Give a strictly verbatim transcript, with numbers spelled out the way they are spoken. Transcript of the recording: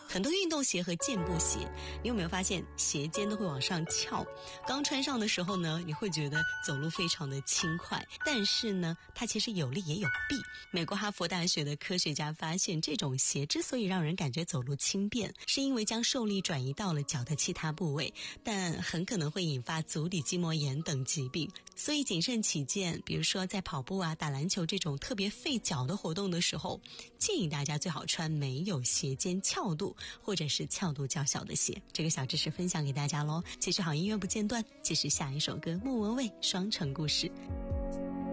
很多运动鞋和健步鞋，你有没有发现鞋尖都会往上翘？刚穿上的时候呢，你会觉得走路非常的轻快，但是呢，它其实有利也有弊。美国哈佛大学的科学家发现，这种鞋之所以让人感觉走路轻便，是因为将受力转移到了脚的其他部位，但很可能会引发足底筋膜炎等疾病。所以谨慎起见，比如说在跑步啊、打篮球这种特别费脚的活动的时候，建议大家最好穿没有鞋尖翘度或者是翘度较小的鞋。这个小知识分享给大家咯。继续好音乐不间断，继续下一首歌，莫文蔚《双城故事》。